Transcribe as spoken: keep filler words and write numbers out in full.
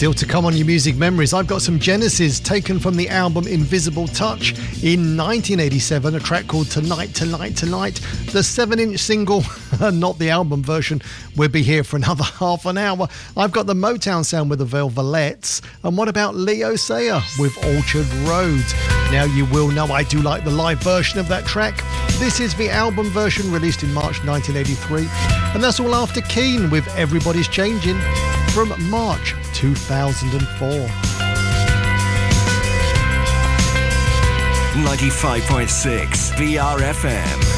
Still to come on your music memories, I've got some Genesis taken from the album Invisible Touch in nineteen eighty-seven, a track called Tonight, Tonight, Tonight. The seven-inch single, not the album version. We'll be here for another half an hour. I've got the Motown sound with the Velvelettes. And what about Leo Sayer with Orchard Road? Now, you will know I do like the live version of that track. This is the album version released in March nineteen eighty-three. And that's all after Keane with Everybody's Changing from March two thousand four. ninety-five point six V R F M.